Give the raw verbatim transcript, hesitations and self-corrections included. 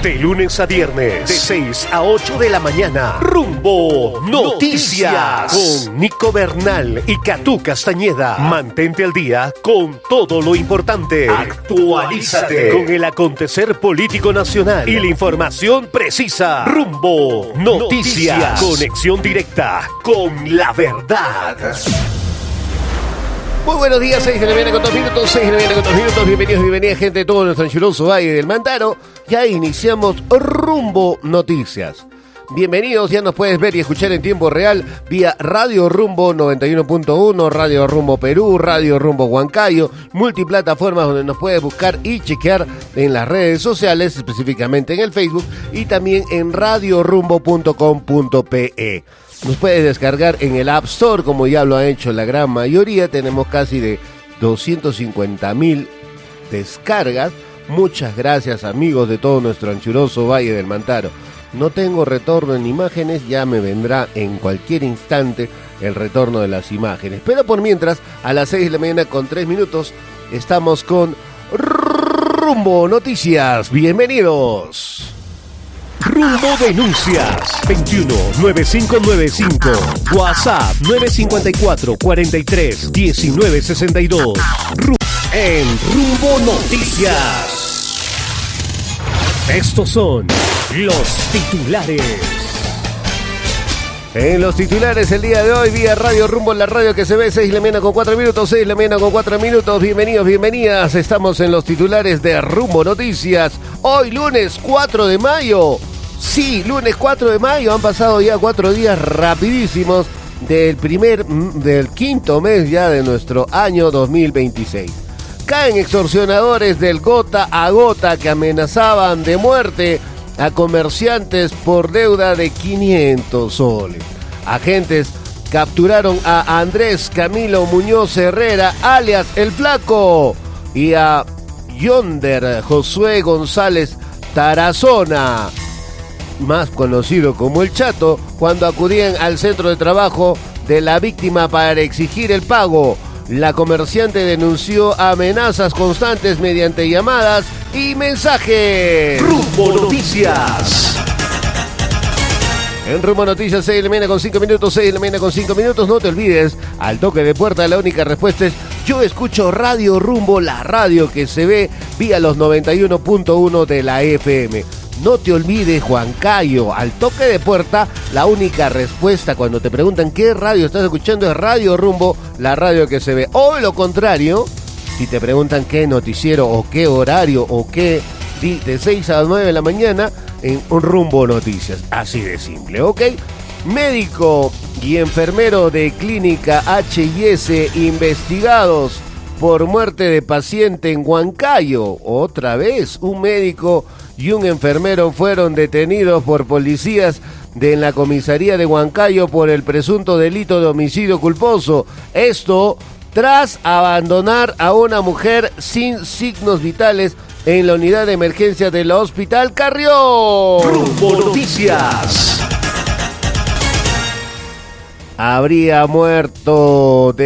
De lunes a viernes, de seis a ocho de la mañana. Rumbo Noticias. Con Nico Bernal y Catu Castañeda. Mantente al día con todo lo importante. Actualízate con el acontecer político nacional y la información precisa. Rumbo Noticias. Conexión directa con la verdad. Muy buenos días, seis de la mañana con dos minutos, seis de la mañana con dos minutos, bienvenidos y bienvenidas gente de todo nuestro anchuroso Valle del Mantaro. Ya iniciamos Rumbo Noticias. Bienvenidos, ya nos puedes ver y escuchar en tiempo real vía Radio Rumbo noventa y uno punto uno, Radio Rumbo Perú, Radio Rumbo Huancayo, multiplataformas donde nos puedes buscar y chequear en las redes sociales, específicamente en el Facebook y también en radio rumbo punto com punto pe. Nos puedes descargar en el App Store, como ya lo ha hecho la gran mayoría. Tenemos casi de doscientos cincuenta mil descargas. Muchas gracias, amigos de todo nuestro anchuroso Valle del Mantaro. No tengo retorno en imágenes, ya me vendrá en cualquier instante el retorno de las imágenes. Pero por mientras, a las seis de la mañana con tres minutos, estamos con Rumbo Noticias. Bienvenidos. Rumbo Denuncias veintiuno noventa y cinco noventa y cinco, WhatsApp nueve cinco cuatro cuarenta y tres diecinueve sesenta y dos. En Rumbo Noticias, estos son los titulares. En los titulares el día de hoy, vía Radio Rumbo, la radio que se ve, seis de la mañana con cuatro minutos, seis de la mañana con cuatro minutos. Bienvenidos, bienvenidas. Estamos en los titulares de Rumbo Noticias. Hoy lunes cuatro de mayo. Sí, lunes cuatro de mayo. Han pasado ya cuatro días rapidísimos del primer, del quinto mes ya de nuestro año dos mil veintiséis. Caen extorsionadores del gota a gota que amenazaban de muerte a comerciantes por deuda de quinientos soles. Agentes capturaron a Andrés Camilo Muñoz Herrera, alias El Flaco, y a Yonder Josué González Tarazona, más conocido como El Chato, cuando acudían al centro de trabajo de la víctima para exigir el pago. La comerciante denunció amenazas constantes mediante llamadas y mensajes. Rumbo Noticias. En Rumbo Noticias, seis de la mañana con cinco minutos, seis de la mañana con cinco minutos. No te olvides, al toque de puerta la única respuesta es: yo escucho Radio Rumbo, la radio que se ve vía los noventa y uno punto uno de la F M. No te olvides, Huancayo, al toque de puerta, la única respuesta cuando te preguntan qué radio estás escuchando es Radio Rumbo, la radio que se ve. O lo contrario, si te preguntan qué noticiero o qué horario o qué, de seis a nueve de la mañana, en un Rumbo Noticias. Así de simple, ¿ok? Médico y enfermero de clínica H I S investigados por muerte de paciente en Huancayo. Otra vez, un médico y un enfermero fueron detenidos por policías de la comisaría de Huancayo por el presunto delito de homicidio culposo. Esto tras abandonar a una mujer sin signos vitales en la unidad de emergencia del Hospital Carrión. Rumbo Noticias. Habría muerto de